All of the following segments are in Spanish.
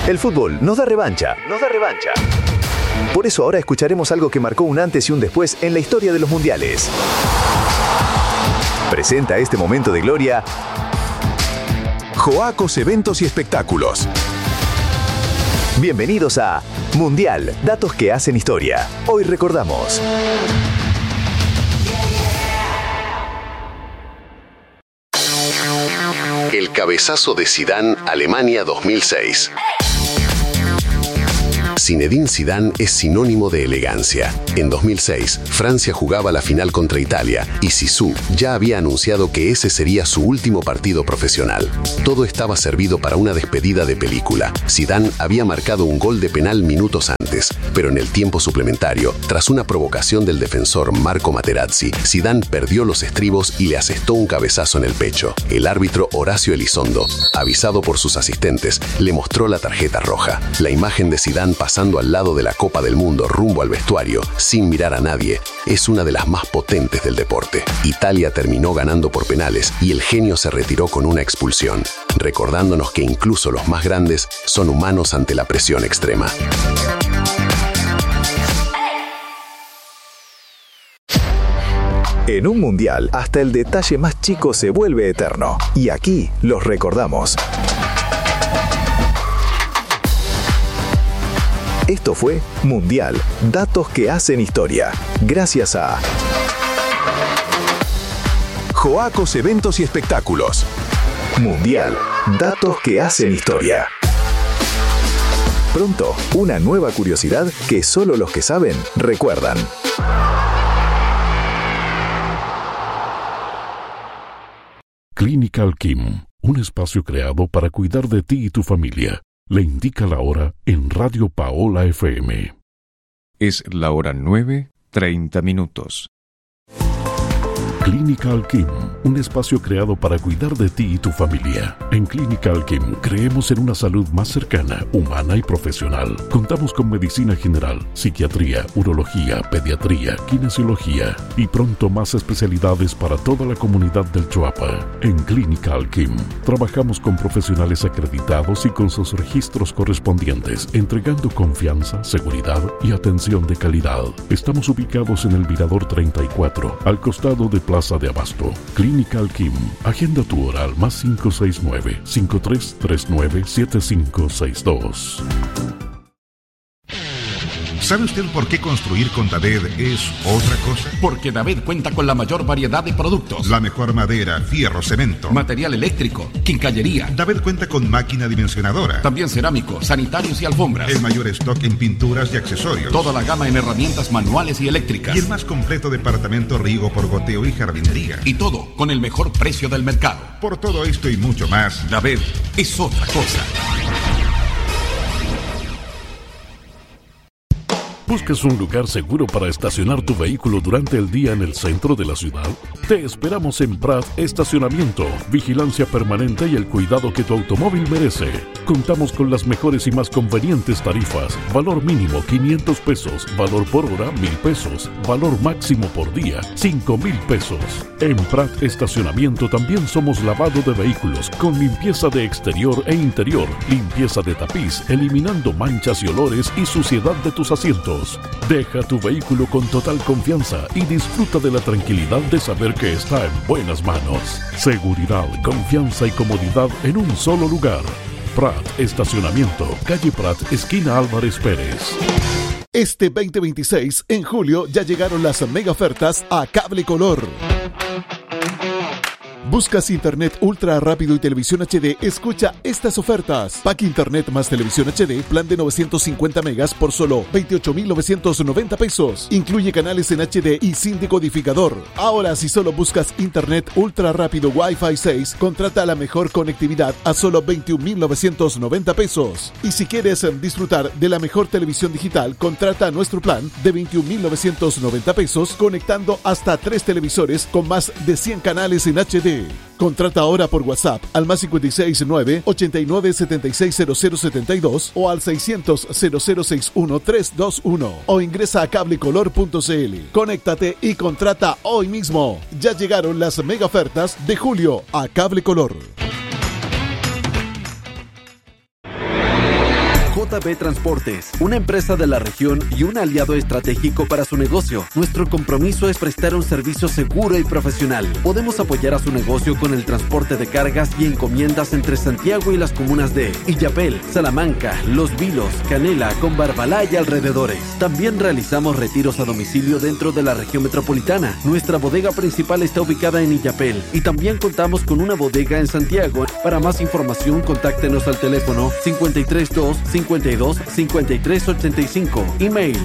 El fútbol nos da revancha. Por eso ahora escucharemos algo que marcó un antes y un después en la historia de los mundiales. Presenta este momento de gloria Joacos Eventos y Espectáculos. Bienvenidos a Mundial, datos que hacen historia. Hoy recordamos. El cabezazo de Zidane, Alemania 2006. Zinedine Zidane es sinónimo de elegancia. En 2006, Francia jugaba la final contra Italia y Zizou ya había anunciado que ese sería su último partido profesional. Todo estaba servido para una despedida de película. Zidane había marcado un gol de penal minutos antes, pero en el tiempo suplementario, tras una provocación del defensor Marco Materazzi, Zidane perdió los estribos y le asestó un cabezazo en el pecho. El árbitro Horacio Elizondo, avisado por sus asistentes, le mostró la tarjeta roja. La imagen de Zidane pasando al lado de la Copa del Mundo rumbo al vestuario, sin mirar a nadie, es una de las más potentes del deporte. Italia terminó ganando por penales y el genio se retiró con una expulsión, recordándonos que incluso los más grandes son humanos ante la presión extrema. En un mundial, hasta el detalle más chico se vuelve eterno. Y aquí los recordamos. Esto fue Mundial, datos que hacen historia. Gracias a Joacos Eventos y Espectáculos. Mundial, datos que hacen historia. Pronto, una nueva curiosidad que solo los que saben recuerdan. Clinical Kim, un espacio creado para cuidar de ti y tu familia. Le indica la hora en Radio Paola FM. Es la hora 9:30. Clinical Kim, un espacio creado para cuidar de ti y tu familia. En Clinical Kim creemos en una salud más cercana, humana y profesional. Contamos con medicina general, psiquiatría, urología, pediatría, kinesiología y pronto más especialidades para toda la comunidad del Choapa. En Clinical Kim trabajamos con profesionales acreditados y con sus registros correspondientes, entregando confianza, seguridad y atención de calidad. Estamos ubicados en el Mirador 34, al costado de Plaza de Abasto. Clinical Kim. Agenda tu hora al más 569-5339-7562. ¿Sabe usted por qué construir con David es otra cosa? Porque David cuenta con la mayor variedad de productos. La mejor madera, fierro, cemento, material eléctrico, quincallería. David cuenta con máquina dimensionadora. También cerámico, sanitarios y alfombras. El mayor stock en pinturas y accesorios. Toda la gama en herramientas manuales y eléctricas. Y el más completo departamento riego por goteo y jardinería. Y todo con el mejor precio del mercado. Por todo esto y mucho más, David es otra cosa. ¿Buscas un lugar seguro para estacionar tu vehículo durante el día en el centro de la ciudad? Te esperamos en Prat Estacionamiento, vigilancia permanente y el cuidado que tu automóvil merece. Contamos con las mejores y más convenientes tarifas. Valor mínimo 500 pesos, valor por hora 1,000 pesos, valor máximo por día 5,000 pesos. En Prat Estacionamiento también somos lavado de vehículos con limpieza de exterior e interior, limpieza de tapiz, eliminando manchas y olores y suciedad de tus asientos. Deja tu vehículo con total confianza y disfruta de la tranquilidad de saber que está en buenas manos. Seguridad, confianza y comodidad en un solo lugar. Prat Estacionamiento, calle Prat, esquina Álvarez Pérez. Este 2026, en julio, ya llegaron las mega ofertas a Cable Color. ¿Buscas internet ultra rápido y televisión HD? Escucha estas ofertas. Pack internet más televisión HD, plan de 950 megas por solo 28,990 pesos. Incluye canales en HD y sin decodificador. Ahora, si solo buscas internet ultra rápido Wi-Fi 6, contrata la mejor conectividad a solo 21,990 pesos. Y si quieres disfrutar de la mejor televisión digital, contrata nuestro plan de 21,990 pesos, conectando hasta 3 televisores con más de 100 canales en HD. Contrata ahora por WhatsApp al más 569-89760072 o al 600-0061321 o ingresa a cablecolor.cl. Conéctate y contrata hoy mismo. Ya llegaron las mega ofertas de julio a Cable Color. JB Transportes, una empresa de la región y un aliado estratégico para su negocio. Nuestro compromiso es prestar un servicio seguro y profesional. Podemos apoyar a su negocio con el transporte de cargas y encomiendas entre Santiago y las comunas de Illapel, Salamanca, Los Vilos, Canela, Combarbalá y alrededores. También realizamos retiros a domicilio dentro de la región metropolitana. Nuestra bodega principal está ubicada en Illapel y también contamos con una bodega en Santiago. Para más información, contáctenos al teléfono 532-52-5385. Email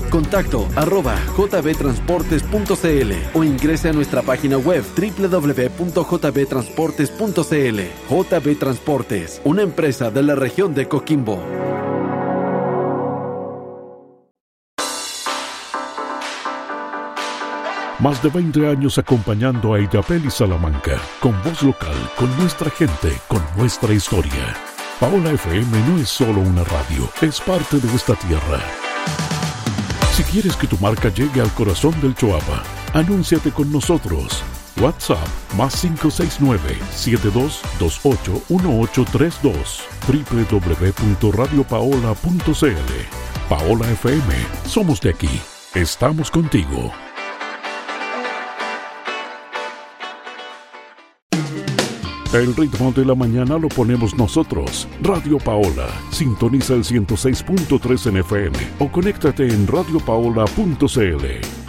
contacto@jbtransportes.cl o ingrese a nuestra página web www.jbtransportes.cl. JB Transportes, una empresa de la región de Coquimbo. Más de 20 años acompañando a Illapel y Salamanca, con voz local, con nuestra gente, con nuestra historia. Paola FM no es solo una radio, es parte de esta tierra. Si quieres que tu marca llegue al corazón del Choapa, anúnciate con nosotros. WhatsApp +569-7228-1832 www.radiopaola.cl. Paola FM, somos de aquí, estamos contigo. El ritmo de la mañana lo ponemos nosotros. Radio Paola. Sintoniza el 106.3 en FM o conéctate en radiopaola.cl.